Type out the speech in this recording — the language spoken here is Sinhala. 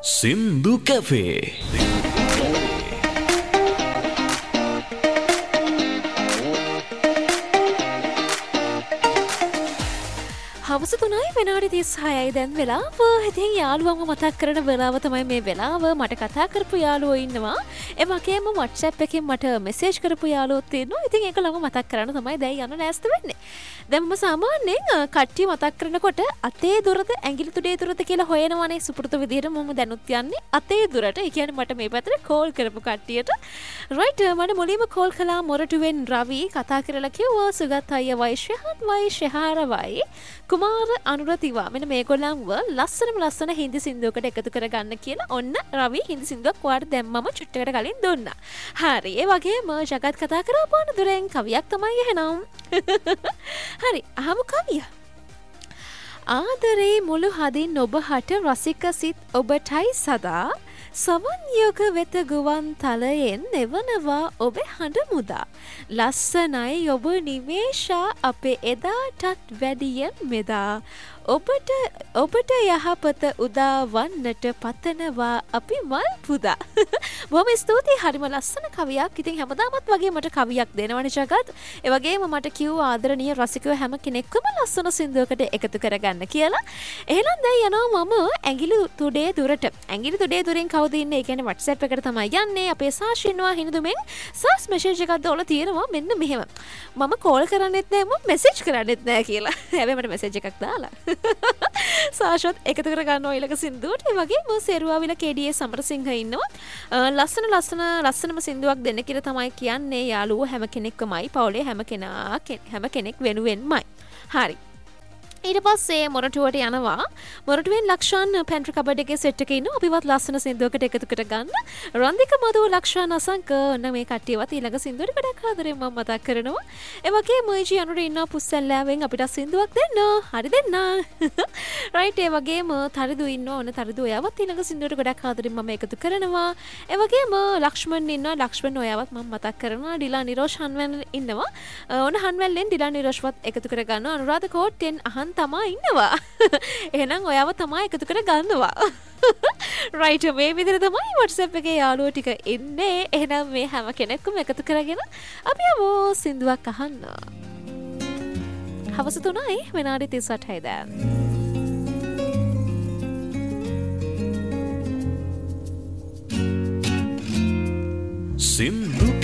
සින්දු කැෆේ. හවස 3යි විනාඩි 36යි දැන් වෙලාව. ඉතින් යාළුවන්ව මතක් කරන වෙලාව තමයි මේ වෙලාව. මට කතා කරපු යාළුවෝ ඉන්නවා. ඒ වගේම WhatsApp එකෙන් මට මෙසේජ් කරපු යාළුවෝත් ඉන්නවා. ඉතින් ඒකලම මතක් කරන්න තමයි දැන් යන ලෑස්ති වෙන්නේ. දැන් මම සාමාන්‍යයෙන් කට්ටිය මතක් කරනකොට අතේ දුරද ඇඟිලි තුඩේ දුරද කියලා හොයනවනේ සුපුරුදු විදිහට මම දැනුත් යන්නේ අතේ දුරට. ඒ කියන්නේ මට මේ පැත්තට කෝල් කරපු කට්ටියට. රයිට් මට මුලින්ම කෝල් කළා මොරටුවෙන් රවි කතා කරලා කිව්වා සුගත් අයියා වෛශ්‍යහත් වෛශ්‍යහාරවයි කුමාර අනුරතිවා මෙන්න මේගොල්ලන්ව ලස්සන හින්දි සින්දුවකට එකතු කරගන්න කියලා ඔන්න රවි හින්දි සින්දුවක් ඔයාලට දැම්මම චුට්ටකට කලින් දුන්නා. හරි. ඒ වගේම ජගත් කතා කරා පාන දුරෙන් කවියක් තමයි එහෙනම්. හරි. අහමු කවිය. ආදරේ මුළු හදින් ඔබ හට රසික සිත් ඔබටයි සදා සමන් යොග වෙත ගුවන් තලයෙන් එවනවා ඔබ හඬ මුදා. ලස්සනයි ඔබ නිවේශා අපේ එදාටත් වැඩියෙන් මෙදා. ඔබට යහපත උදා වන්නට පතනවා අපි මල් පුදා. බොහොම ස්තුතියි. හරිම ලස්සන කවියක්. ඉතින් හැමදාමත් වගේ මට කවියක් දෙනවනේ ජගත්. ඒ වගේම මට කිව්වා ආදරණීය රසිකයෝ හැම කෙනෙක්වම ලස්සන සින්දුවකට එකතු කරගන්න කියලා. එහෙනම් දැන් යනවා මම ඇඟිලි තුඩේ දුරට. ඇඟිලි තුඩේ දුරින් කවුද ඉන්නේ? ඒ කියන්නේ WhatsApp එකට තමයි යන්නේ. අපේ සාෂින්වා හිනදුමෙන් සාස් මෙසේජ් එකක් දාලා තියෙනවා මෙන්න මෙහෙම. මම කෝල් කරන්නෙත් නෑ මම මෙසේජ් කරන්නෙත් නෑ කියලා. හැබැයි මට මෙසේජ් එකක් දාලා. සාෂොත් එකතු කර ගන්න ඊළඟ සින්දුවට. ඒ වගේම සෙරුවාවිල KDA සමරසිංහ ඉන්නවා. ලස්සනම සින්දුවක් දෙන්න කියලා තමයි කියන්නේ. යාළුවෝ හැම කෙනෙක්වමයි පවුලේ හැම කෙනෙක් වෙනුවෙන්මයි. හරි. ඊට පස්සේ මොරටුවට යනවා. මොරටුවෙන් ලක්ෂාන් පැන්ට්‍රි කබඩ් එකේ සෙට් එකේ ඉන්නවා. අපිවත් ලස්සන සින්දුවකට එකතු කරගන්න. රන්දික මధు ලක්ෂාන් අසංක ඔන්න මේ කට්ටියවත් ඊළඟ සින්දුවට ගොඩක් ආදරෙන් මම මතක් කරනවා. ඒ වගේ මොයිජි අනුර ඉන්නවා පුස්සල්ලාවෙන් අපිට සින්දුවක් දෙන්න. හරි දෙන්න. රයිට් ඒ වගේම තරිදු ඉන්නවා. ඔන්න තරිදු ඔයාවත් ඊළඟ සින්දුවට ගොඩක් ආදරෙන් මම එකතු කරනවා. ඒ වගේම ලක්ෂ්මන් ඉන්නවා. ලක්ෂ්මන් ඔයාවත් මම මතක් කරනවා. ඩිලා නිරෝෂ් හන්වැල් ඉන්නවා. ඔන්න හන්වැල්ෙන් ඩිලා නිරෝෂ්වත් එකතු කරගන්නවා. අනුරාධ කෝට්ටෙන් අහන් තමයි ඉන්නවා. එහෙනම් ඔයාව තමයි එකතු කර ගන්නවා. රයිට් මේ විදිහට තමයි WhatsApp එකේ යාළුවෝ ටික ඉන්නේ. එහෙනම් මේ හැම කෙනෙක්ම එකතු කරගෙන අපි යමු සින්දුවක් අහන්න. හවස 3යි විනාඩි 38යි දැන්. සින්දු